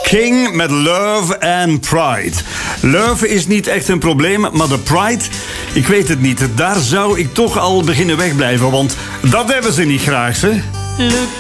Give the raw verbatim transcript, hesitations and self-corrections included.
King met Love and Pride. Love is niet echt een probleem, maar de Pride, ik weet het niet. Daar zou ik toch al beginnen wegblijven, want dat hebben ze niet graag, hè?